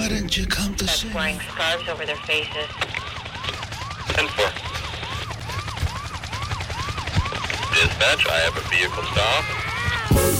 Why didn't you come to see me? Wearing scarves over their faces. 10-4. Dispatch, I have a vehicle stop.